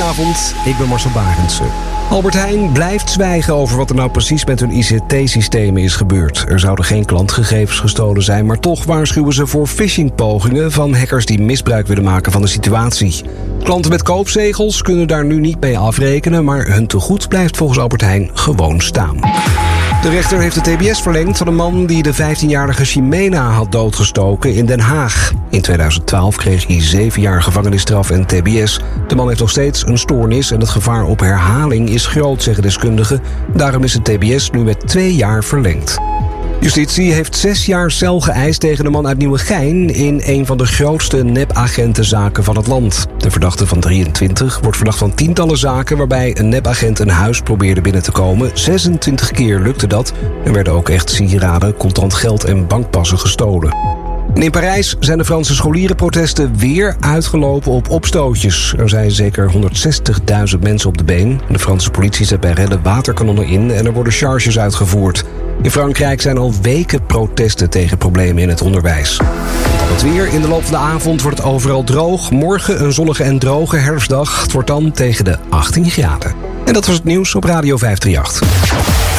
Goedenavond, ik ben Marcel Barendse. Albert Heijn blijft zwijgen over wat er nou precies met hun ICT-systemen is gebeurd. Er zouden geen klantgegevens gestolen zijn, maar toch waarschuwen ze voor phishingpogingen van hackers die misbruik willen maken van de situatie. Klanten met koopzegels kunnen daar nu niet mee afrekenen, maar hun tegoed blijft volgens Albert Heijn gewoon staan. De rechter heeft de TBS verlengd van een man die de 15-jarige Ximena had doodgestoken in Den Haag. In 2012 kreeg hij 7 jaar gevangenisstraf en TBS. De man heeft nog steeds een stoornis en het gevaar op herhaling is groot, zeggen deskundigen. Daarom is de TBS nu met 2 jaar verlengd. Justitie heeft 6 jaar cel geëist tegen een man uit Nieuwegein in een van de grootste nepagentenzaken van het land. De verdachte van 23 wordt verdacht van tientallen zaken waarbij een nepagent een huis probeerde binnen te komen. 26 keer lukte dat en werden ook echt sieraden, contant geld en bankpassen gestolen. En in Parijs zijn de Franse scholierenprotesten weer uitgelopen op opstootjes. Er zijn zeker 160.000 mensen op de been. De Franse politie zet bij rellen waterkanonnen in en er worden charges uitgevoerd. In Frankrijk zijn al weken protesten tegen problemen in het onderwijs. Dan het weer. In de loop van de avond wordt het overal droog. Morgen een zonnige en droge herfstdag. Het wordt dan tegen de 18 graden. En dat was het nieuws op Radio 538.